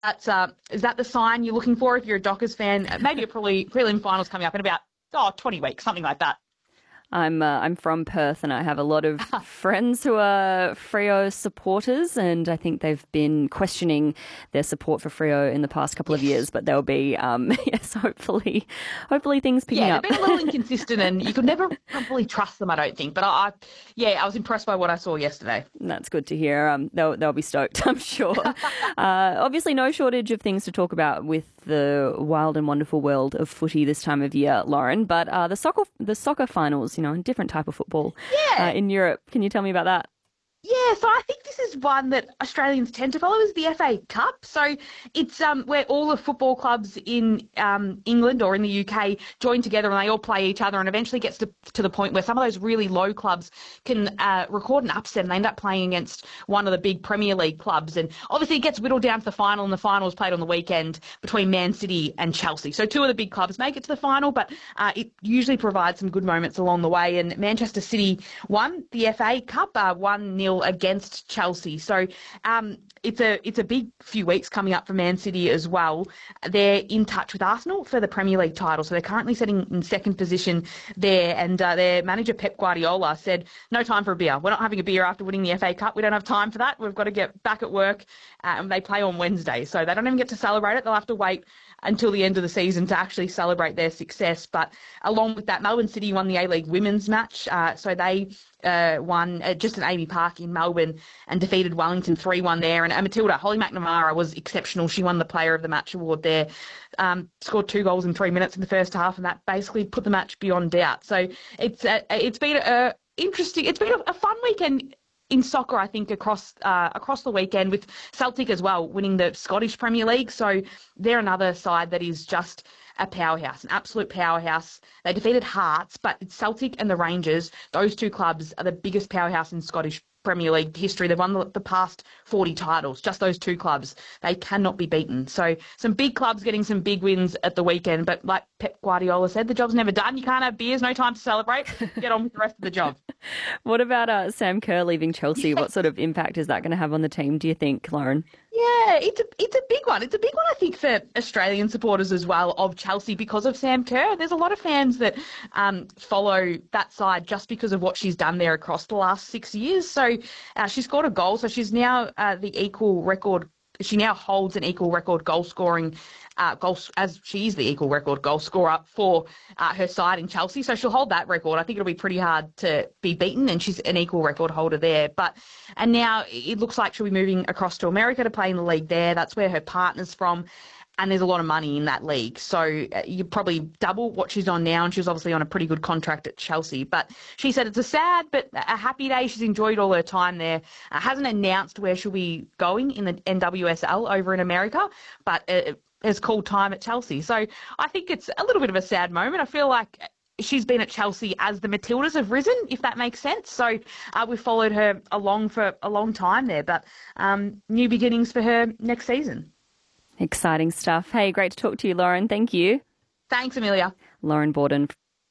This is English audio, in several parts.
Is that the sign you're looking for if you're a Dockers fan? Maybe a prelim finals coming up in about 20 weeks, something like that. I'm from Perth and I have a lot of friends who are Freo supporters, and I think they've been questioning their support for Freo in the past couple of years, but they'll be, hopefully things picking up. Yeah, they've been a little inconsistent and you could never properly trust them, I don't think. But I was impressed by what I saw yesterday. That's good to hear. They'll be stoked, I'm sure. Obviously no shortage of things to talk about with the wild and wonderful world of footy this time of year, Lauren, but the soccer finals, a different type of football in Europe. Can you tell me about that? Yeah, so I think this is one that Australians tend to follow, is the FA Cup. So it's where all the football clubs in England or in the UK join together and they all play each other, and eventually gets to the point where some of those really low clubs can record an upset and they end up playing against one of the big Premier League clubs. And obviously it gets whittled down to the final, and the final is played on the weekend between Man City and Chelsea. So two of the big clubs make it to the final, but it usually provides some good moments along the way. And Manchester City won the FA Cup 1-0 against Chelsea. So it's a big few weeks coming up for Man City as well. They're in touch with Arsenal for the Premier League title. So they're currently sitting in second position there. And their manager, Pep Guardiola, said, no time for a beer. We're not having a beer after winning the FA Cup. We don't have time for that. We've got to get back at work. And they play on Wednesday. So they don't even get to celebrate it. They'll have to wait until the end of the season to actually celebrate their success. But along with that, Melbourne City won the A-League women's match. So they won just at Amy Park in Melbourne and defeated Wellington 3-1 there. And Matilda, Holly McNamara, was exceptional. She won the Player of the Match award there. Scored 2 goals in 3 minutes in the first half, and that basically put the match beyond doubt. So it's been interesting. It's been a fun weekend in soccer, I think, across the weekend, with Celtic as well winning the Scottish Premier League. So they're another side that is just a powerhouse, an absolute powerhouse. They defeated Hearts, but it's Celtic and the Rangers. Those two clubs are the biggest powerhouse in Scottish Premier League history. They've won the past 40 titles, just those two clubs. They cannot be beaten. So some big clubs getting some big wins at the weekend. But like Pep Guardiola said, the job's never done. You can't have beers, no time to celebrate. Get on with the rest of the job. What about Sam Kerr leaving Chelsea? What sort of impact is that going to have on the team, do you think, Lauren? Yeah, it's a big one. It's a big one, I think, for Australian supporters as well of Chelsea because of Sam Kerr. There's a lot of fans that follow that side just because of what she's done there across the last 6 years. So she scored a goal, so she's now the equal record. She now holds an equal record goal scoring as she is the equal record goal scorer for her side in Chelsea. So she'll hold that record. I think it'll be pretty hard to be beaten, and she's an equal record holder there. And now it looks like she'll be moving across to America to play in the league there. That's where her partner's from. And there's a lot of money in that league. So you probably double what she's on now. And she was obviously on a pretty good contract at Chelsea. But she said it's a sad but a happy day. She's enjoyed all her time there. Hasn't announced where she'll be going in the NWSL over in America, but has called time at Chelsea. So I think it's a little bit of a sad moment. I feel like she's been at Chelsea as the Matildas have risen, if that makes sense. So we've followed her along for a long time there. But new beginnings for her next season. Exciting stuff. Hey, great to talk to you, Lauren. Thank you. Thanks, Amelia. Lauren Borden.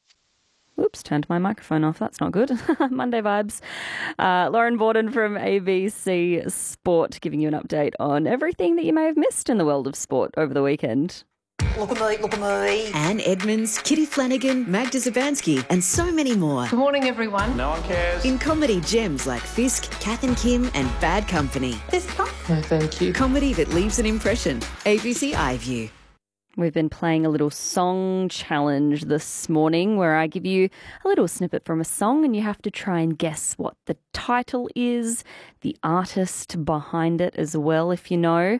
Oops, turned my microphone off. That's not good. Monday vibes. Lauren Borden from ABC Sport giving you an update on everything that you may have missed in the world of sport over the weekend. Look at me. Anne Edmonds, Kitty Flanagan, Magda Zabansky, and so many more. Good morning, everyone. No one cares. In comedy gems like Fisk, Kath and Kim, and Bad Company. This cup? No, thank you. Comedy that leaves an impression. ABC iView. We've been playing a little song challenge this morning where I give you a little snippet from a song and you have to try and guess what the title is, the artist behind it as well, if you know.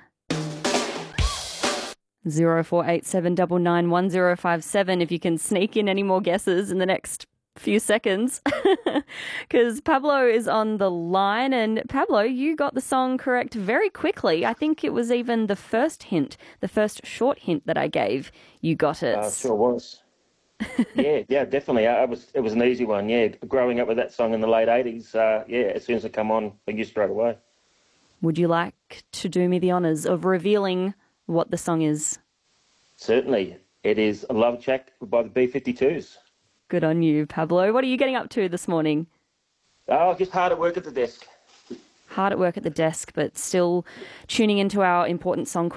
0487991057 if you can sneak in any more guesses in the next few seconds, because Pablo is on the line. And Pablo, you got the song correct very quickly. I think it was even the first hint, the first short hint that I gave. You got it. Sure was. yeah, definitely. It was an easy one. Yeah, growing up with that song in the late 80s. As soon as it come on, I knew straight away. Would you like to do me the honours of revealing what the song is? Certainly. It is Love Shack by the B-52s. Good on you, Pablo. What are you getting up to this morning? Oh, just hard at work at the desk. hard at work at the desk, but still tuning into our important song